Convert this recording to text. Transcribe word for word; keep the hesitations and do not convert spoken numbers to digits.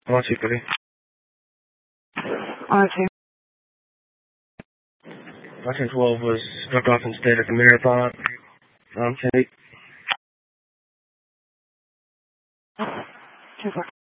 On two, buddy. On two. ten twelve was dropped off instead at the marathon. Um, ten eight. Two four.